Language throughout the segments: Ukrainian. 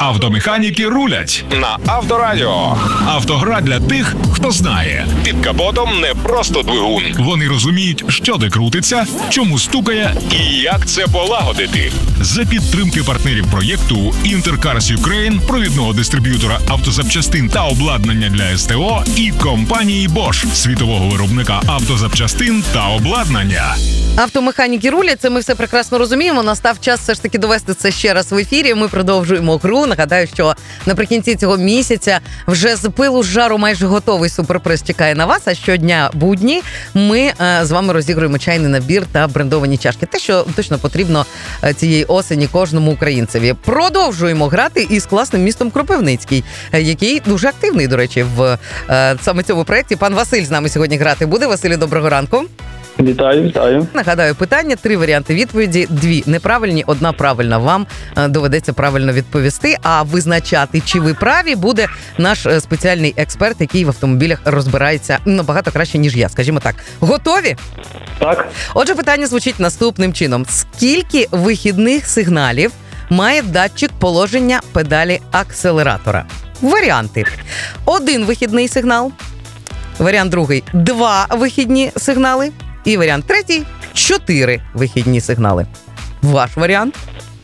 Автомеханіки рулять На Авторадіо. Автогра для тих, хто знає. Під капотом не просто двигун. Вони розуміють, що де крутиться, чому стукає. І як це полагодити. За підтримки партнерів проєкту Intercars Ukraine, провідного дистриб'ютора автозапчастин та обладнання для СТО, і компанії Bosch, світового виробника автозапчастин та обладнання. Автомеханіки рулять, це ми все прекрасно розуміємо. Настав час все ж таки довести це ще раз в ефірі. Ми продовжуємо гру. Нагадаю, що наприкінці цього місяця вже з пилу з жару майже готовий суперприз чекає на вас. А щодня будні ми з вами розігруємо чайний набір та брендовані чашки. Те, що точно потрібно цієї осені кожному українцеві. Продовжуємо грати із класним містом Кропивницький, який дуже активний, до речі, в саме цьому проєкті. Пан Василь з нами сьогодні грати буде. Василю, доброго ранку. Вітаю. Нагадаю, питання, 3 варіанти відповіді, 2 неправильні, 1 правильна. Вам доведеться правильно відповісти, а визначати, чи ви праві, буде наш спеціальний експерт, який в автомобілях розбирається набагато краще, ніж я, скажімо так. Готові? Так. Отже, питання звучить наступним чином. Скільки вихідних сигналів має датчик положення педалі акселератора? Варіанти. 1 вихідний сигнал. Варіант другий – 2 вихідні сигнали. І варіант третій – 4 вихідні сигнали. Ваш варіант?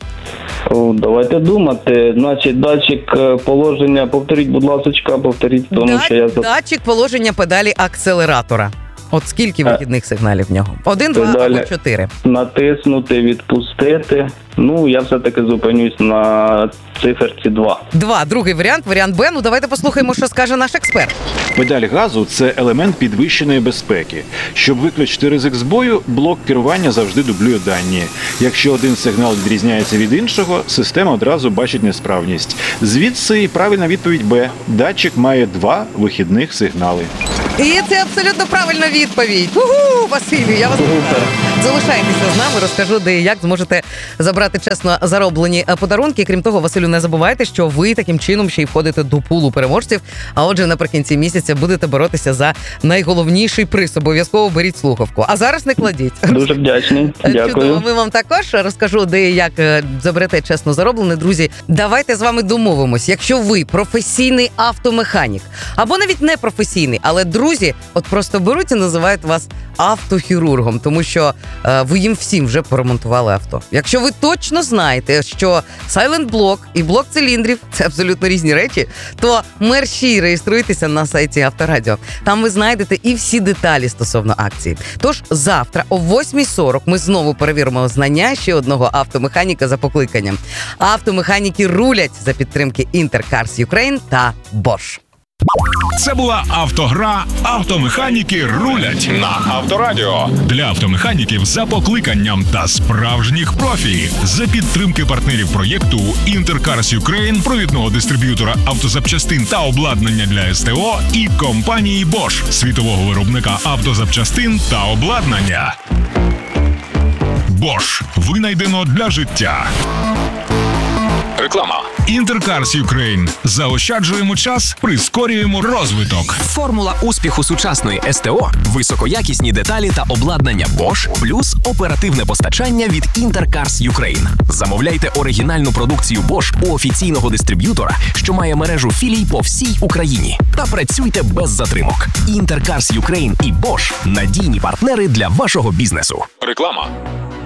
Давайте думати. Значить, датчик положення, повторіть, будь ласка, тому що я... Датчик положення педалі акселератора. От скільки вихідних сигналів в нього? 1, 2 або 4? Натиснути, відпустити. Я все-таки зупинюсь на циферці 2. 2. Другий варіант, варіант Б. Давайте послухаємо, що скаже наш експерт. Педаль газу – це елемент підвищеної безпеки. Щоб виключити ризик збою, блок керування завжди дублює дані. Якщо один сигнал відрізняється від іншого, система одразу бачить несправність. Звідси і правильна відповідь Б. Датчик має 2 вихідних сигнали. І це абсолютно правильна відповідь. Угу, Василю, я вас вітаю. Залишайтеся з нами, розкажу, де і як зможете забрати чесно зароблені подарунки. Крім того, Василю, не забувайте, що ви таким чином ще й входите до пулу переможців, а отже, наприкінці місяця будете боротися за найголовніший приз. Обов'язково беріть слухавку. А зараз не кладіть. Дуже вдячний. Дякую. Чудово, ми вам також розкажу, де і як заберете чесно зароблене. Друзі, давайте з вами домовимось. Якщо ви професійний автомеханік, або навіть не професійний, але друзі, от просто беруть і називають вас автохірургом, тому що ви їм всім вже поремонтували авто. Якщо ви точно знаєте, що сайлент-блок і блок циліндрів – це абсолютно різні речі, то мерщій реєструйтеся на сайті Авторадіо. Там ви знайдете і всі деталі стосовно акції. Тож завтра о 8:40 ми знову перевіримо знання ще одного автомеханіка за покликанням. Автомеханіки рулять за підтримки Intercars Ukraine та Bosch. Це була автогра «Автомеханіки рулять» На Авторадіо. для автомеханіків за покликанням та справжніх профі. За підтримки партнерів проєкту Intercars Ukraine, провідного дистриб'ютора автозапчастин та обладнання для СТО, і компанії Bosch, світового виробника автозапчастин та обладнання. Bosch – винайдено для життя. Реклама. Intercars Ukraine. Заощаджуємо час, прискорюємо розвиток. Формула успіху сучасної СТО – високоякісні деталі та обладнання Bosch, плюс оперативне постачання від Intercars Ukraine. Замовляйте оригінальну продукцію Bosch у офіційного дистриб'ютора, що має мережу філій по всій Україні. Та працюйте без затримок. Intercars Ukraine і Bosch – надійні партнери для вашого бізнесу. Реклама.